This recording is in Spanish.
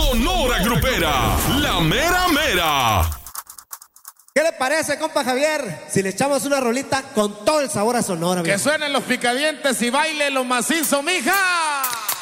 Sonora Grupera, la mera mera. ¿Qué le parece, compa Javier? Si le echamos una rolita con todo el sabor a Sonora. Que suenen los picadientes y baile lo macizo, mija.